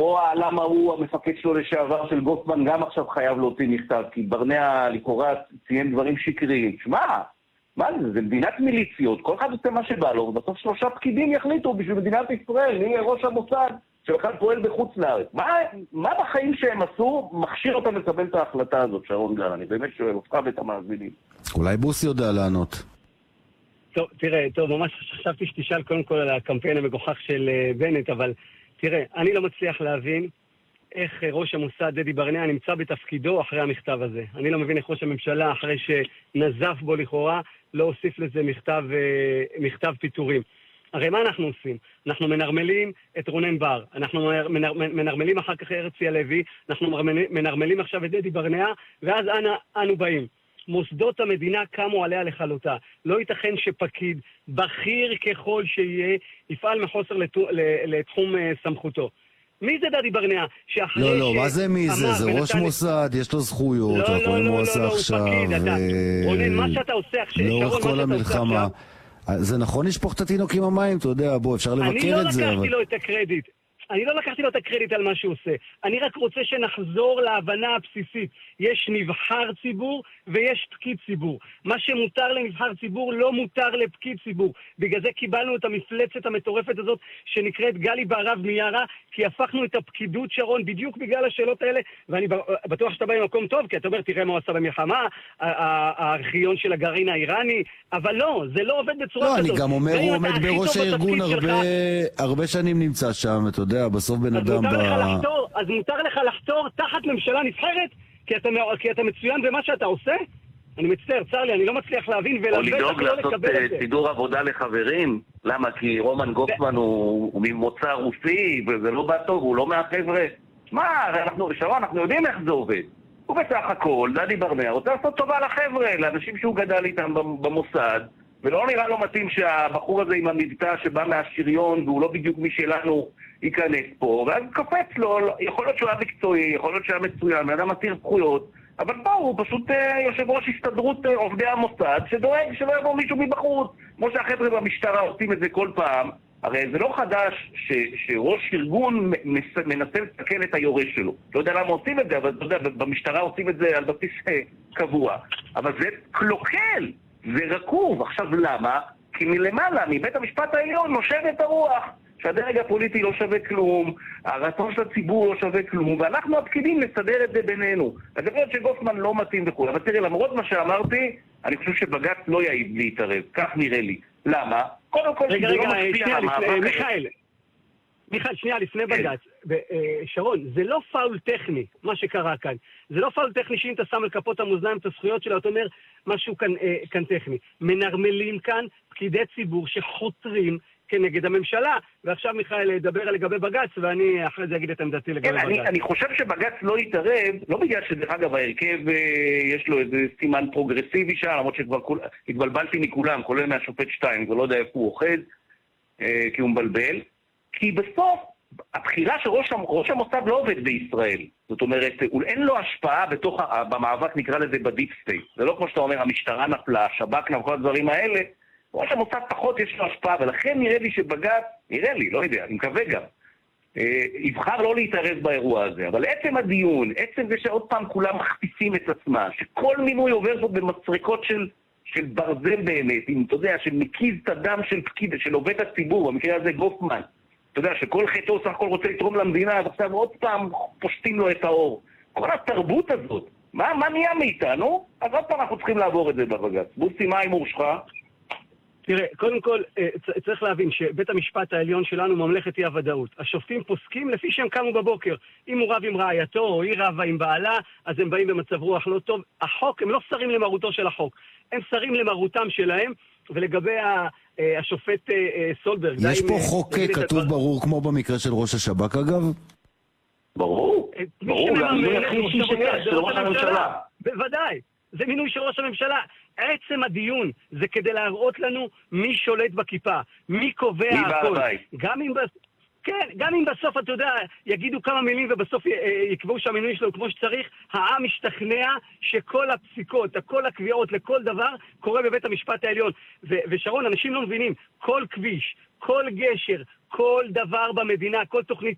או למה הוא, המפקד שלו לשעבר של גופמן, גם עכשיו חייב להוציא מכתב, כי ברנע לכאורה ציין דברים שקריים. מה זה? זה מדינת מיליציות, כל אחד עושה מה שבא לו, ובסוף 3 פקידים יחליטו בשביל מדינת ישראל, מי ראש המוסד שבכלל פועל בחוץ לארץ. מה בחיים שהם עשו מכשיר אותם לקבל את ההחלטה הזאת, שרון גל? אני באמת שואל אותך ואת המאזינים. אולי בוס יודע לענות. טוב, תראה, ממש חשבתי שתשאל קודם כל על הקמפיין המגוחך של בנט, אבל תראה, אני לא מצליח להבין איך ראש המוסד דדי ברנע נמצא בתפקידו אחרי המכתב הזה. אני לא מבין איך ראש הממשלה, אחרי שנזף בו לכאורה, לא הוסיף לזה מכתב פיטורים. הרי מה אנחנו עושים? אנחנו מנרמלים את רונן בר, אנחנו מנרמלים אחר כך הרצי הלוי, אנחנו מנרמלים עכשיו את דדי ברנע, ואז אנו באים. מוסדות המדינה קמו עליה לכלותה. לא ייתכן שפקיד, בכיר ככל שיהיה, יפעל מחוסר לתחום סמכותו. מי זה דדי ברנע? לא, מה זה מי זה? זה ראש מוסד, יש לו זכויות, אנחנו רואים הוא עושה עכשיו. רונן, מה שאתה עושה עכשיו, לאורך כל המלחמה. זה נכון לשפוך את התינוק עם המים, אתה יודע, בוא, אפשר לבקר את זה. אני לא לקחתי לו את הקרדיט. אני לא לקחתי לו את הקרדיט על מה שהוא עושה. אני רק רוצה שנחזור להבנה הבסיסית. יש נבחר ציבור ויש פקיד ציבור. מה שמותר לנבחר ציבור לא מותר לפקיד ציבור. בגלל זה קיבלנו את המפלצת המטורפת הזאת שנקראת גלי בהרב מיארה, כי הפכנו את הפקידות, שרון, בדיוק בגלל השאלות האלה, ואני בטוח שאתה בא במקום טוב, כי אתה אומר, תראה מה הוא עשה במלחמה, הארכיון של הגרעין האיראני, אבל לא, זה לא עובד בצורה כזאת. לא, אני גם אומר, הוא עומד בראש הארגון הרבה שנים נמצא שם, אתה יודע, בסוף בן אדם אז מותר לך לחתור תחת ממשלה נבחרת? כי אתה מצוין במה שאתה עושה? אני מצטער, צר לי, אני לא מצליח להבין או לדאוג לעשות סידור עבודה לחברים. למה? כי רומן גופמן הוא ממוצא רוסי וזה לא בא טוב, הוא לא מהחבר'ה. אנחנו יודעים איך זה עובד. הוא בסך הכל, דדי ברנע, רוצה לעשות טובה לחבר'ה, לאנשים שהוא גדל איתם במוסד, ולא נראה לו מתאים שהבחור הזה עם המבטא שבא מהשריון והוא לא בדיוק מי שלנו ייכנס פה, ואז קופץ לו, יכול להיות שהוא היה מקצועי, יכול להיות שהוא היה מצוין, מאדם עתיר זכויות, אבל פה הוא פשוט יושב ראש הסתדרות עובדי המוסד שדואג שלא יבוא מישהו מבחוץ, כמו שהחבר'ה במשטרה עושים את זה כל פעם. הרי זה לא חדש שראש ארגון מנסה לסכן את היורש שלו. לא יודע למה עושים את זה, אבל אתה יודע, במשטרה עושים את זה על בסיס קבוע. אבל זה קלוקל, זה רקוב. עכשיו למה? כי מלמעלה, מבית המשפט העליון, נושבת הרוח. שהדרג הפוליטי לא שווה כלום, הרצון של הציבור לא שווה כלום, ואנחנו הפקידים נסדר את זה בינינו. אז יכול להיות שגופמן לא מתאים וכו'. אבל תראה, למרות מה שאמרתי, אני חושב שבג"ץ לא יעיד להתערב. כך נראה לי. למה? קודם כל, רגע, מיכאל, שנייה, לפני בג"ץ. שרון, זה לא פאול טכני, מה שקרה כאן. זה לא פאול טכני שאם אתה שם על כפות המאזניים את הזכויות שלה, אתה אומר משהו כאן טכני. מנרמלים כאן פקידי ציבור שחותרים כנגד הממשלה, ועכשיו מיכאל ידבר לגבי בג"ץ, ואני אחרי זה אגיד את עמדתי לגבי בג"ץ. אני חושב שבג"ץ לא יתערב, לא בגלל שדרך אגב ההרכב יש לו איזה סימן פרוגרסיבי שם, למרות שכבר התבלבלתי מכולם, כולל מהשופט שטיין, ולא יודע איפה הוא אוחד, כי הוא מבלבל, כי בסוף הבחירה של ראש המוסד לא עובד בישראל. זאת אומרת, אין לו השפעה במאבק, נקרא לזה בדיפ סטייט. זה לא כמו שאתה אומר, המשטרה נפלה, שב"כ נפלה, כל הדברים האלה, ראש המוסד פחות יש לו השפעה, ולכן נראה לי שבג"ץ, נראה לי, לא יודע, אני מקווה גם, יבחר לא להתערב באירוע הזה. אבל עצם הדיון, עצם זה שעוד פעם כולם מחפיצים את עצמה, שכל מינוי עובר פה במצריקות של ברזל באמת, אם אתה יודע, שמקיז את הדם של פקיד, של עובד הציבור, במקרה הזה גופמן, אתה יודע, שכל חטאו סך הכל רוצה לתרום למדינה, אז עכשיו עוד פעם פושטים לו את האור. כל התרבות הזאת, מה נהיה מאיתנו? אז עוד פעם אנחנו צריכים לעבור את זה בבג"ץ. בוסי, מה עם מורשך? תראה, קודם כל, צריך להבין שבית המשפט העליון שלנו ממלכת אי הוודאות. השופטים פוסקים לפי שהם קמו בבוקר. אם הוא רב עם רעייתו או היא רבה עם בעלה, אז הם באים במצב רוח לא טוב. החוק, הם לא שרים למרותו של החוק. הם שרים למרותם שלהם, ולגבי השופט סולברג... יש פה חוק כתוב ברור כמו במקרה של ראש השב"כ אגב? ברור. ברור, גם מינוי הכי שיש של ראש הממשלה. בוודאי. זה מינוי של ראש הממשלה. עצם הדיון זה כדי להראות לנו מי שולט בכיפה, מי קובע הכל. גם אם בסוף, אתה יודע, יגידו כמה מילים ובסוף יקבעו שהמינוי שלו כמו שצריך, העם משתכנע שכל הפסיקות, כל הקביעות לכל דבר קורה בבית המשפט העליון. ושרון, אנשים לא מבינים, כל כביש, כל גשר, כל דבר במדינה, כל תוכנית